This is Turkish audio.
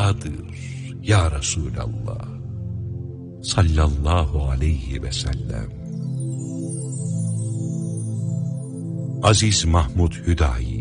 rüyadır ya Resulallah sallallahu aleyhi ve sellem. Aziz Mahmud Hüdayi